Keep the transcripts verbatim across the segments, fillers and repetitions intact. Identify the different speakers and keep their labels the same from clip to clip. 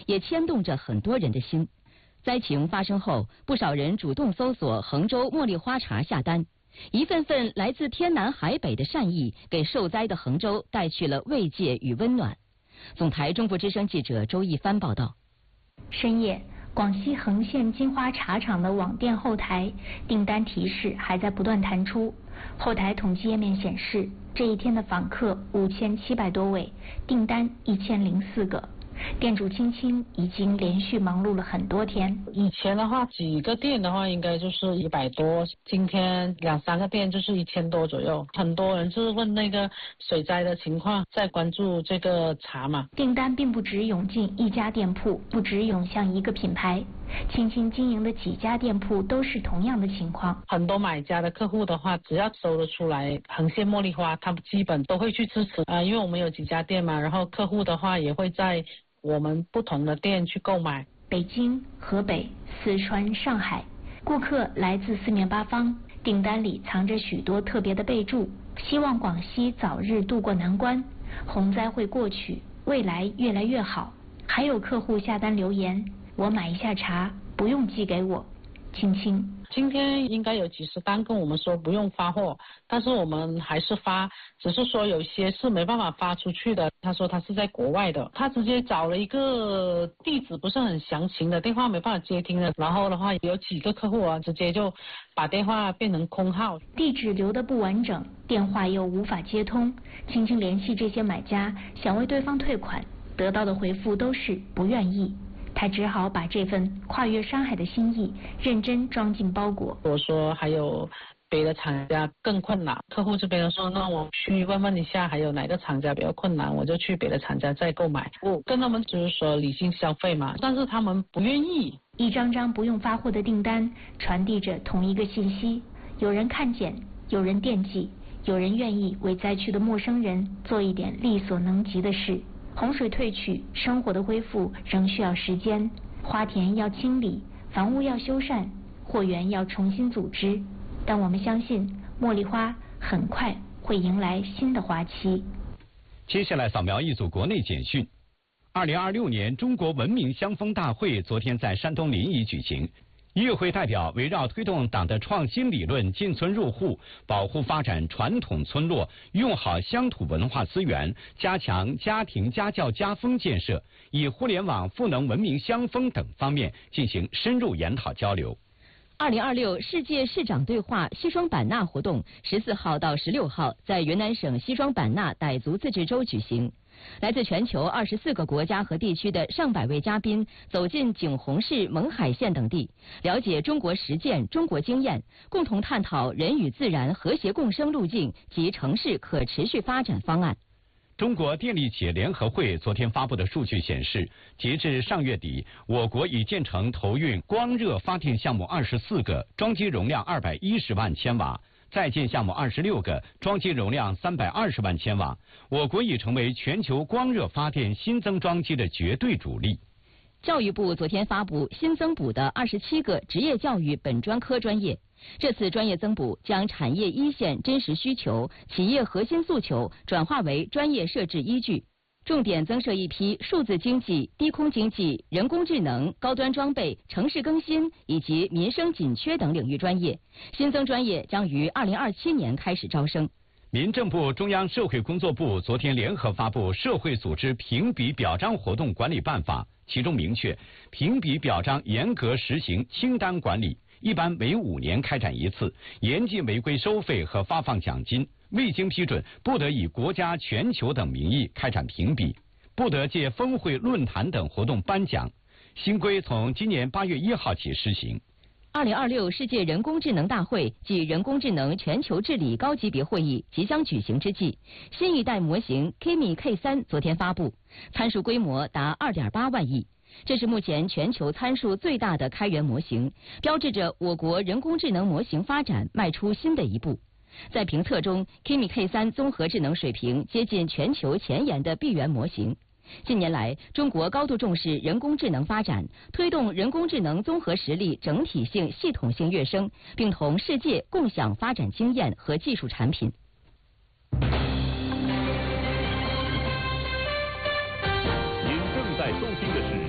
Speaker 1: 也牵动着很多人的心。灾情发生后，不少人主动搜索衡州茉莉花茶下单，一份份来自天南海北的善意，给受灾的衡州带去了慰藉与温暖。总台中国之声记者周一帆报道。
Speaker 2: 深夜，广西衡县金花茶厂的网店后台订单提示还在不断弹出。后台统计页面显示，这一天的访客五千七百多位，订单一千零四个。店主青青已经连续忙碌了很多天。
Speaker 3: 以前的话，几个店的话应该就是一百多，今天两三个店就是一千多左右。很多人是问那个水灾的情况，在关注这个茶嘛。
Speaker 2: 订单并不只涌进一家店铺，不只涌向一个品牌。青青经营的几家店铺都是同样的情况。
Speaker 3: 很多买家的客户的话，只要搜得出来衡县茉莉花，他们基本都会去支持啊、呃，因为我们有几家店嘛，然后客户的话也会在我们不同的店去购买。
Speaker 2: 北京、河北、四川、上海，顾客来自四面八方，订单里藏着许多特别的备注，希望广西早日渡过难关，洪灾会过去，未来越来越好。还有客户下单留言，我买一下茶，不用寄给我。青青，
Speaker 3: 今天应该有几十单跟我们说不用发货，但是我们还是发，只是说有些是没办法发出去的。他说他是在国外的，他直接找了一个地址不是很详情的电话，没办法接听的。然后的话，有几个客户啊，直接就把电话变成空号，
Speaker 2: 地址留得不完整，电话又无法接通。青青联系这些买家，想为对方退款，得到的回复都是不愿意。他只好把这份跨越山海的心意认真装进包裹。
Speaker 3: 我说还有别的厂家更困难，客户这边说那我去问问一下还有哪个厂家比较困难，我就去别的厂家再购买。我跟他们就是说理性消费嘛，但是他们不愿意。
Speaker 2: 一张张不用发货的订单传递着同一个信息，有人看见，有人惦记，有人愿意为灾区的陌生人做一点力所能及的事。洪水退去，生活的恢复仍需要时间，花田要清理，房屋要修缮，货源要重新组织。但我们相信，茉莉花很快会迎来新的花期。
Speaker 4: 接下来扫描一组国内简讯。二零二六年中国文明乡风大会昨天在山东临沂举行。与会代表围绕推动党的创新理论进村入户，保护发展传统村落，用好乡土文化资源，加强家庭家教家风建设，以互联网赋能文明乡风等方面进行深入研讨交流。
Speaker 1: 二零二六世界市长对话西双版纳活动十四号到十六号在云南省西双版纳傣族自治州举行。来自全球二十四个国家和地区的上百位嘉宾走进景洪市、勐海县等地，了解中国实践、中国经验，共同探讨人与自然和谐共生路径及城市可持续发展方案。
Speaker 4: 中国电力企业联合会昨天发布的数据显示，截至上月底，我国已建成投运光热发电项目二十四个，装机容量二百一十万千瓦。在建项目二十六个，装机容量三百二十万千瓦，我国已成为全球光热发电新增装机的绝对主力。
Speaker 1: 教育部昨天发布新增补的二十七个职业教育本专科专业，这次专业增补将产业一线真实需求、企业核心诉求转化为专业设置依据。重点增设一批数字经济、低空经济、人工智能、高端装备、城市更新以及民生紧缺等领域专业。新增专业将于二零二七年开始招生。
Speaker 4: 民政部、中央社会工作部昨天联合发布《社会组织评比表彰活动管理办法》，其中明确，评比表彰严格实行清单管理，一般每五年开展一次，严禁违规收费和发放奖金。未经批准，不得以国家、全球等名义开展评比，不得借峰会、论坛等活动颁奖。新规从今年八月一号起施行。
Speaker 1: 二零二六世界人工智能大会暨人工智能全球治理高级别会议即将举行之际，新一代模型 Kimi K 三 昨天发布，参数规模达 二点八万亿。这是目前全球参数最大的开源模型，标志着我国人工智能模型发展迈出新的一步。在评测中 Kimi K 三 综合智能水平接近全球前沿的闭源模型。近年来，中国高度重视人工智能发展，推动人工智能综合实力整体性、系统性跃升，并同世界共享发展经验和技术产品。
Speaker 5: 您正在收听的是中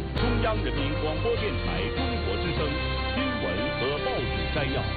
Speaker 5: 央人民广播电台中国之声新闻和报纸摘要。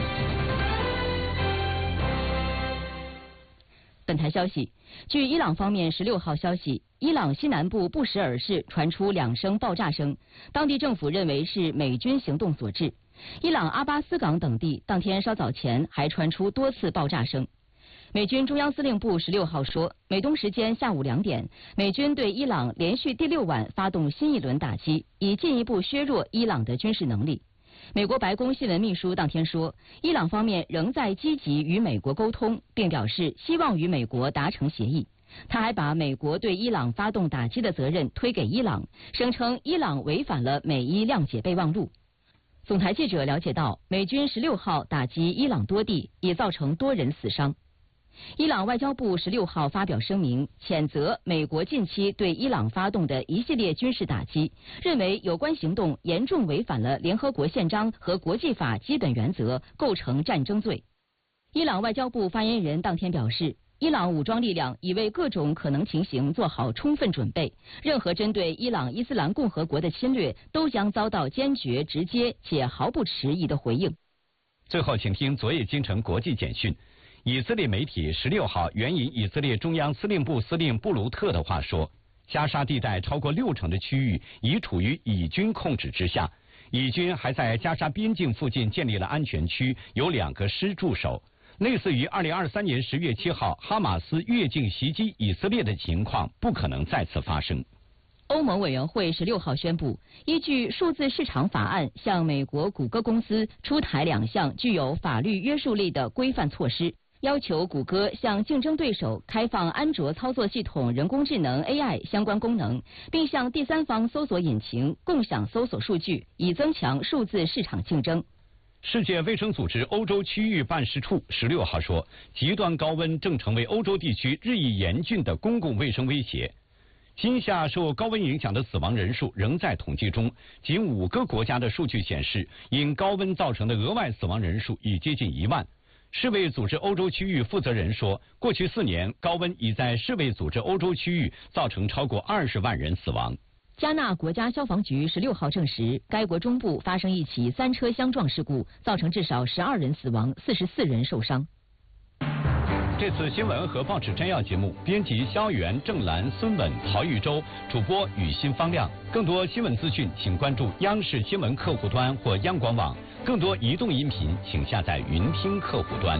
Speaker 1: 本台消息，据伊朗方面十六号消息，伊朗西南部布什尔市传出两声爆炸声，当地政府认为是美军行动所致。伊朗阿巴斯港等地当天稍早前还传出多次爆炸声。美军中央司令部十六号说，美东时间下午两点，美军对伊朗连续第六晚发动新一轮打击，以进一步削弱伊朗的军事能力。美国白宫新闻秘书当天说，伊朗方面仍在积极与美国沟通，并表示希望与美国达成协议。他还把美国对伊朗发动打击的责任推给伊朗，声称伊朗违反了美伊谅解备忘录。总台记者了解到，美军十六号打击伊朗多地，已造成多人死伤。伊朗外交部十六号发表声明，谴责美国近期对伊朗发动的一系列军事打击，认为有关行动严重违反了联合国宪章和国际法基本原则，构成战争罪。伊朗外交部发言人当天表示，伊朗武装力量已为各种可能情形做好充分准备，任何针对伊朗伊斯兰共和国的侵略都将遭到坚决、直接且毫不迟疑的回应。
Speaker 4: 最后，请听昨夜京城国际简讯。以色列媒体十六号援引以色列中央司令部司令布鲁特的话说，加沙地带超过六成的区域已处于以军控制之下，以军还在加沙边境附近建立了安全区，有两个师驻守。类似于二零二三年十月七号哈马斯越境袭击以色列的情况不可能再次发生。
Speaker 1: 欧盟委员会十六号宣布，依据数字市场法案，向美国谷歌公司出台两项具有法律约束力的规范措施，要求谷歌向竞争对手开放安卓操作系统人工智能 A I 相关功能，并向第三方搜索引擎共享搜索数据，以增强数字市场竞争。
Speaker 4: 世界卫生组织欧洲区域办事处十六号说，极端高温正成为欧洲地区日益严峻的公共卫生威胁。今夏受高温影响的死亡人数仍在统计中，仅五个国家的数据显示，因高温造成的额外死亡人数已接近一万。世卫组织欧洲区域负责人说，过去四年高温已在世卫组织欧洲区域造成超过二十万人死亡。
Speaker 1: 加纳国家消防局十六号证实，该国中部发生一起三车相撞事故，造成至少十二人死亡，四十四人受伤。
Speaker 4: 这次新闻和报纸摘要节目，编辑肖元、郑兰、孙稳、陶玉洲，主播雨欣、方亮。更多新闻资讯，请关注央视新闻客户端或央广网。更多移动音频，请下载云听客户端。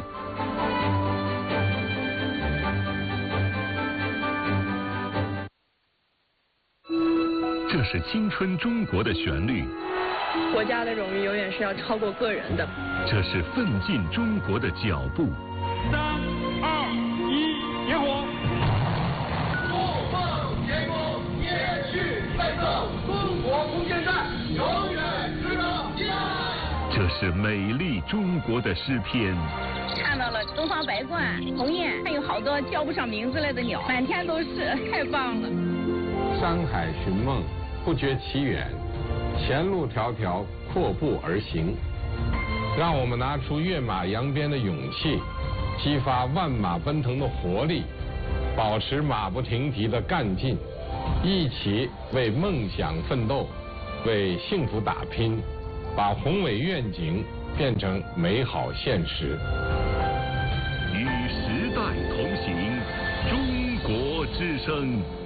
Speaker 5: 这是青春中国的旋律，
Speaker 6: 国家的荣誉永远是要超过个人的。
Speaker 5: 这是奋进中国的脚步。
Speaker 7: 三二一，点火！
Speaker 8: 不放前功，延续奋斗，中国空间站永远值得期待。
Speaker 5: 这是美丽中国的诗篇。
Speaker 9: 看到了东方白鹳、鸿雁，还有好多叫不上名字来的鸟，满天都是，太棒了。
Speaker 10: 山海寻梦，不觉其远，前路迢迢，阔步而行。让我们拿出跃马扬鞭的勇气，激发万马奔腾的活力，保持马不停蹄的干劲，一起为梦想奋斗，为幸福打拼，把宏伟愿景变成美好现实。
Speaker 5: 与时代同行，中国之声。